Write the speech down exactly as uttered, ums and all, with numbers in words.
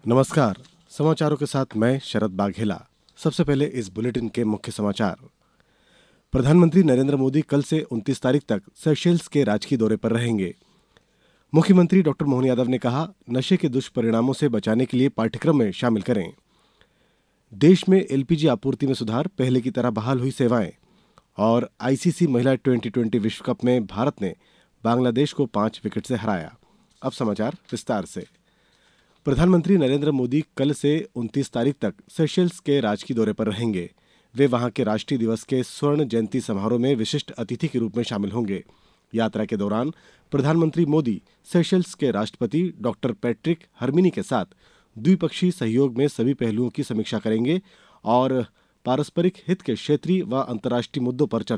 नमस्कार। समाचारों के साथ मैं शरद बाघेला। सबसे पहले इस बुलेटिन के मुख्य समाचार। प्रधानमंत्री नरेंद्र मोदी कल से उनतीस तारीख तक सेशेल्स के राजकीय दौरे पर रहेंगे। मुख्यमंत्री डॉक्टर मोहन यादव ने कहा, नशे के दुष्परिणामों से बचाने के लिए पाठ्यक्रम में शामिल करें। देश में एलपीजी आपूर्ति में सुधार, पहले की तरह बहाल हुई सेवाएं। और आईसीसी महिला ट्वेंटी ट्वेंटी विश्व कप में भारत ने बांग्लादेश को पांच विकेट से हराया। अब समाचार विस्तार से। प्रधानमंत्री नरेंद्र मोदी कल से उनतीस तारीख तक सेशेल्स के राजकीय दौरे पर रहेंगे। वे वहां के राष्ट्रीय दिवस के स्वर्ण जयंती समारोह में विशिष्ट अतिथि के रूप में शामिल होंगे। यात्रा के दौरान प्रधानमंत्री मोदी सेशेल्स के राष्ट्रपति डॉक्टर पैट्रिक हरमिनी के साथ द्विपक्षीय सहयोग में सभी पहलुओं की समीक्षा करेंगे और पारस्परिक हित के क्षेत्रीय व अंतर्राष्ट्रीय मुद्दों पर चर्चा